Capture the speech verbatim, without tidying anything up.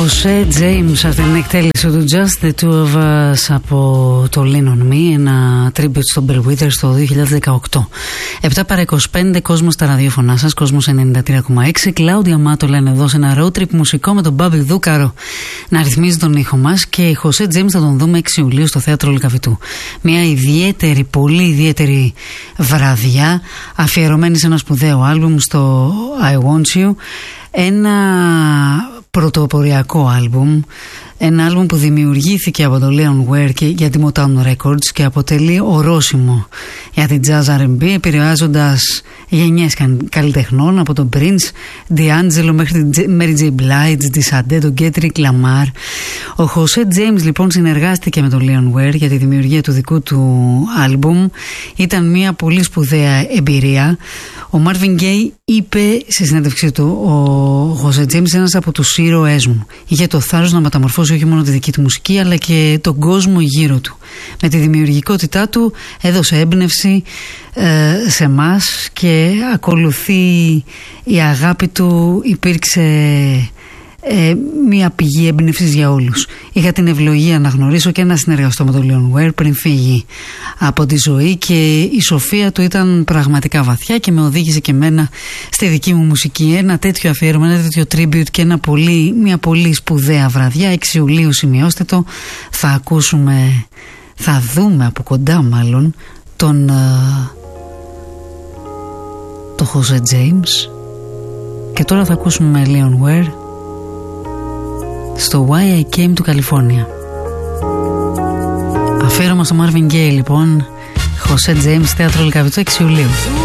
Jose James από την εκτέλεση του Just the Two of Us από το Lean on Me, ένα tribute στον Bill Withers το δύο χιλιάδες δεκαοκτώ. επτά παρά είκοσι πέντε, κόσμος στα ραδιόφωνά σας, κόσμος ενενήντα τρία κόμμα έξι. Κλάουδια Μάτο λένε εδώ σε ένα road trip μουσικό με τον Μπάμπη Δούκαρο να ρυθμίζει τον ήχο μας, και Jose James θα τον δούμε έξι Ιουλίου στο Θέατρο Λυκαβητού. Μια ιδιαίτερη, πολύ ιδιαίτερη βραδιά αφιερωμένη σε ένα σπουδαίο άλμπουμ, στο I Want You. Ένα πρωτοποριακό άλμπουμ, ένα άλμπουμ που δημιουργήθηκε από το Leon Ware και για τη Motown Records και αποτελεί ορόσημο για την jazz αρ εν μπι, επηρεάζοντας γενιές καλλιτεχνών από τον Prince, D'Angelo μέχρι την Mary J. Blige, τη Sade, τον Kendrick Lamar. Ο Jose James λοιπόν συνεργάστηκε με τον Leon Ware για τη δημιουργία του δικού του άλμπουμ. Ήταν μια πολύ σπουδαία εμπειρία. Ο Marvin Gaye είπε στη συνέντευξή του: ο Jose James είναι ένας από τους ήρωές μου. Είχε το θάρρος να μεταμορφώσει όχι μόνο τη δική του μουσική, αλλά και τον κόσμο γύρω του. Με τη δημιουργικότητά του έδωσε έμπνευση ε, σε μας, και ακολουθεί η αγάπη του υπήρξε ε, μια πηγή έμπνευσης για όλους. Είχα την ευλογία να γνωρίσω και να συνεργαστώ με τον Leon Ware πριν φύγει από τη ζωή, και η σοφία του ήταν πραγματικά βαθιά και με οδήγησε και εμένα στη δική μου μουσική. Ένα τέτοιο αφιέρωμα, ένα τέτοιο tribute και ένα πολύ, μια πολύ σπουδαία βραδιά. έξι Ιουλίου, σημειώστε το, θα ακούσουμε, θα δούμε από κοντά μάλλον τον το Jose James, και τώρα θα ακούσουμε Leon Ware στο Why I Came to California. Αφιέρωμα στο Marvin Gaye λοιπόν, Jose James, Θέατρο Λυκαβητού, έξι Ιουλίου.